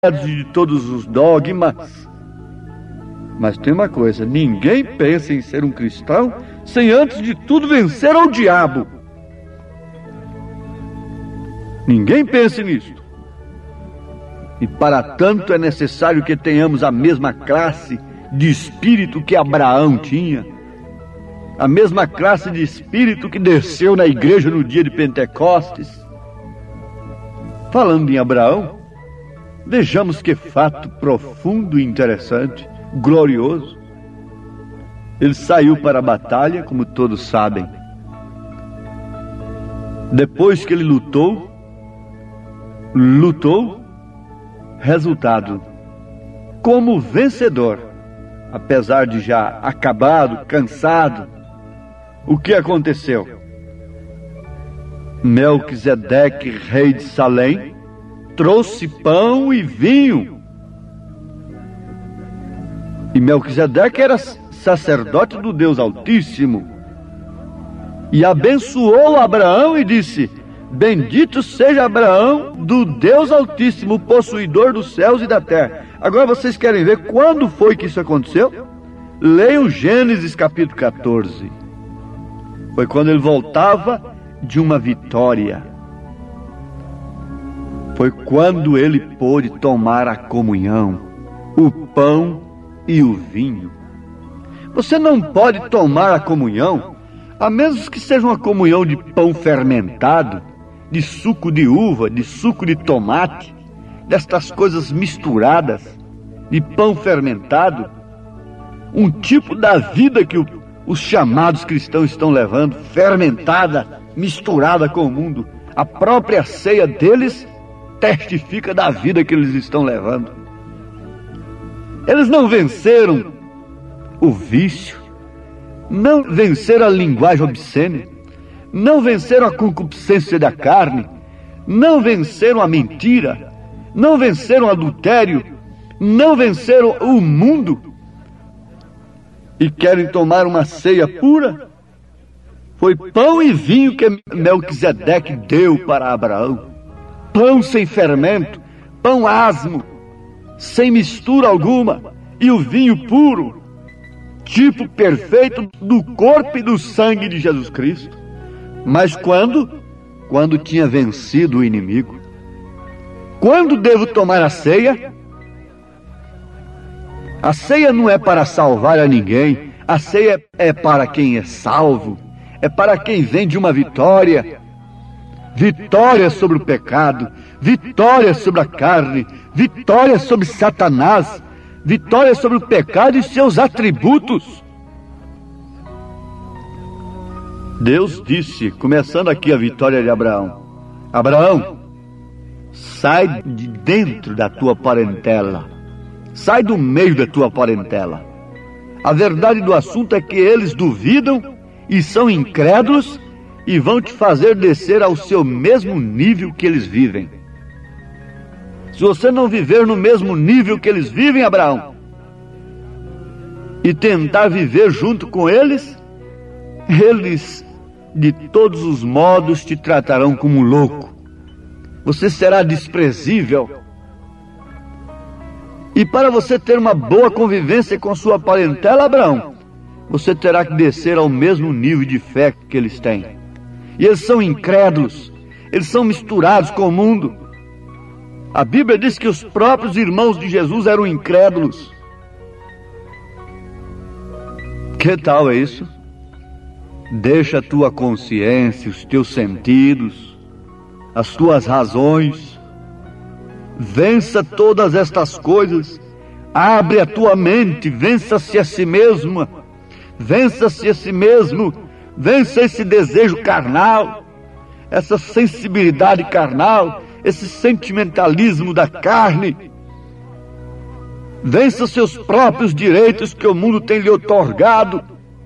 e de todos os dogmas. Mas tem uma coisa: ninguém pensa em ser um cristão sem antes de tudo vencer ao diabo. Ninguém pensa nisso. E para tanto é necessário que tenhamos a mesma classe de espírito que Abraão tinha, a mesma classe de espírito que desceu na igreja no dia de Pentecostes. Falando em Abraão, vejamos que fato profundo e interessante, glorioso. Ele saiu para a batalha, como todos sabem. Depois que ele lutou, resultado, como vencedor, apesar de já acabado, cansado, o que aconteceu? Melquisedeque, rei de Salém, trouxe pão e vinho. E Melquisedeque era sacerdote do Deus Altíssimo. E abençoou Abraão e disse: bendito seja Abraão do Deus Altíssimo, possuidor dos céus e da terra. Agora vocês querem ver quando foi que isso aconteceu? Leiam Gênesis capítulo 14. Foi quando ele voltava de uma vitória. Foi quando ele pôde tomar a comunhão, o pão e o vinho. Você não pode tomar a comunhão, a menos que seja uma comunhão de pão fermentado, de suco de uva, de suco de tomate, destas coisas misturadas, de pão fermentado, um tipo da vida que os chamados cristãos estão levando, fermentada, misturada com o mundo. A própria ceia deles testifica da vida que eles estão levando. Eles não venceram o vício, não venceram a linguagem obscena, não venceram a concupiscência da carne, não venceram a mentira, não venceram o adultério, não venceram o mundo, e querem tomar uma ceia pura. Foi pão e vinho que Melquisedeque deu para Abraão. Pão sem fermento, pão asmo, sem mistura alguma, e o vinho puro, tipo perfeito do corpo e do sangue de Jesus Cristo. Mas quando tinha vencido o inimigo. Quando devo tomar a ceia? A ceia não é para salvar a ninguém. A ceia é para quem é salvo. É para quem vem de uma vitória. Vitória sobre o pecado. Vitória sobre a carne. Vitória sobre Satanás. Vitória sobre o pecado e seus atributos. Deus disse, começando aqui a vitória de Abraão: Abraão, sai de dentro da tua parentela, sai do meio da tua parentela. A verdade do assunto é que eles duvidam e são incrédulos e vão te fazer descer ao seu mesmo nível que eles vivem. Se você não viver no mesmo nível que eles vivem, Abraão, e tentar viver junto com eles de todos os modos te tratarão como louco. Você será desprezível. E para você ter uma boa convivência com sua parentela, Abraão, você terá que descer ao mesmo nível de fé que eles têm. E eles são incrédulos, eles são misturados com o mundo. A Bíblia diz que os próprios irmãos de Jesus eram incrédulos. Que tal é isso? Deixa a tua consciência, os teus sentidos, as tuas razões, vença todas estas coisas, abre a tua mente, vença-se a si mesma, vença-se a si mesmo, vença esse desejo carnal, essa sensibilidade carnal, esse sentimentalismo da carne, vença seus próprios direitos que o mundo tem lhe otorgado.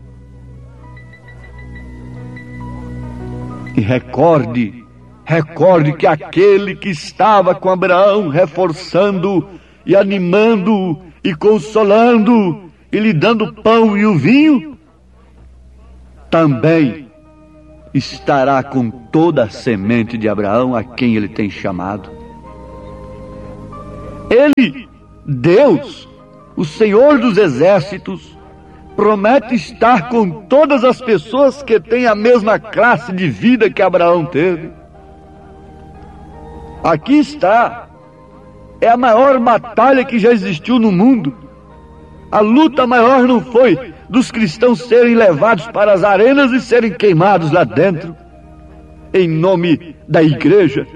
E recorde que aquele que estava com Abraão, reforçando e animando e consolando e lhe dando pão e o vinho, também estará com toda a semente de Abraão, a quem ele tem chamado. Ele, Deus, o Senhor dos Exércitos, promete estar com todas as pessoas que têm a mesma classe de vida que Abraão teve. Aqui está. É a maior batalha que já existiu no mundo. A luta maior não foi dos cristãos serem levados para as arenas e serem queimados lá dentro, em nome da igreja.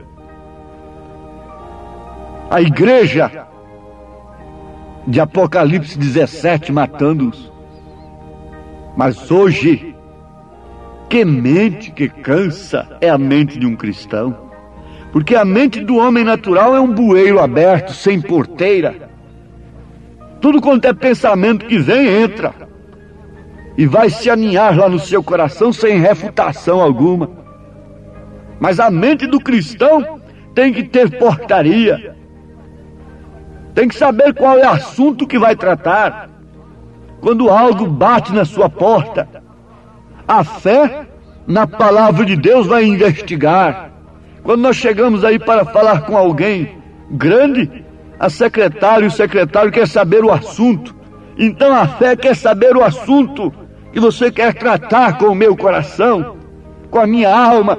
A igreja de Apocalipse 17 matando-os. Mas hoje, que mente que cansa é a mente de um cristão. Porque a mente do homem natural é um bueiro aberto, sem porteira. Tudo quanto é pensamento que vem, entra. E vai se aninhar lá no seu coração sem refutação alguma. Mas a mente do cristão tem que ter portaria. Tem que saber qual é o assunto que vai tratar. Quando algo bate na sua porta, a fé na palavra de Deus vai investigar. Quando nós chegamos aí para falar com alguém grande, a secretária e o secretário quer saber o assunto. Então a fé quer saber o assunto que você quer tratar com o meu coração, com a minha alma.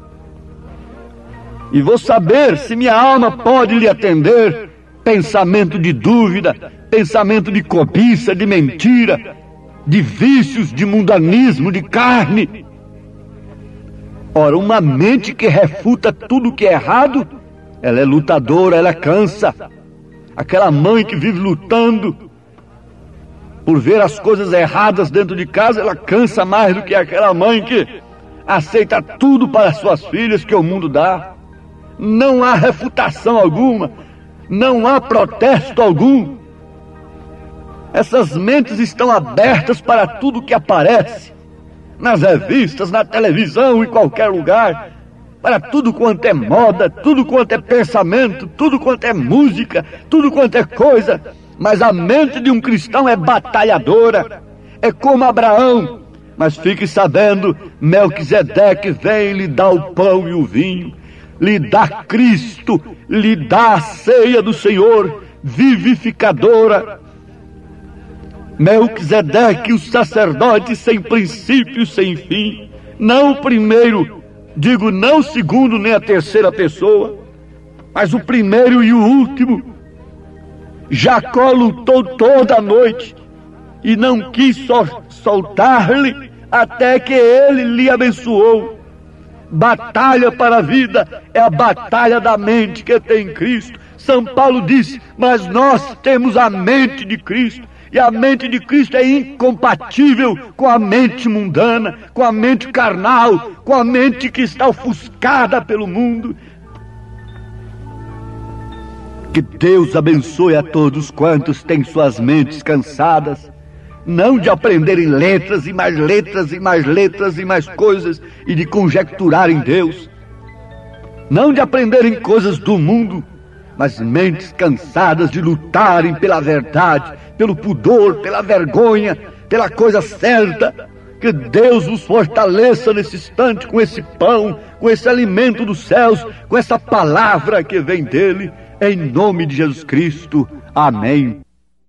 E vou saber se minha alma pode lhe atender. Pensamento de dúvida, pensamento de cobiça, de mentira, de vícios, de mundanismo, de carne. Ora, uma mente que refuta tudo que é errado, ela é lutadora, ela cansa. Aquela mãe que vive lutando por ver as coisas erradas dentro de casa, ela cansa mais do que aquela mãe que aceita tudo para suas filhas que o mundo dá. Não há refutação alguma, não há protesto algum. Essas mentes estão abertas para tudo que aparece nas revistas, na televisão, em qualquer lugar, para tudo quanto é moda, tudo quanto é pensamento, tudo quanto é música, tudo quanto é coisa. Mas a mente de um cristão é batalhadora, é como Abraão. Mas fique sabendo, Melquisedeque vem e lhe dá o pão e o vinho, lhe dá Cristo, lhe dá a ceia do Senhor, vivificadora. Melquisedeque, o sacerdote sem princípio, sem fim, não o primeiro, digo não o segundo nem a terceira pessoa, mas o primeiro e o último. Jacó lutou toda a noite e não quis soltar-lhe até que ele lhe abençoou. Batalha para a vida é a batalha da mente que tem Cristo. São Paulo disse, mas nós temos a mente de Cristo. E a mente de Cristo é incompatível com a mente mundana, com a mente carnal, com a mente que está ofuscada pelo mundo. Que Deus abençoe a todos quantos têm suas mentes cansadas, não de aprenderem letras e mais letras e mais letras e mais coisas e de conjecturar em Deus, não de aprenderem coisas do mundo, mas mentes cansadas de lutarem pela verdade, pelo pudor, pela vergonha, pela coisa certa. Que Deus os fortaleça nesse instante com esse pão, com esse alimento dos céus, com essa palavra que vem dele, em nome de Jesus Cristo. Amém.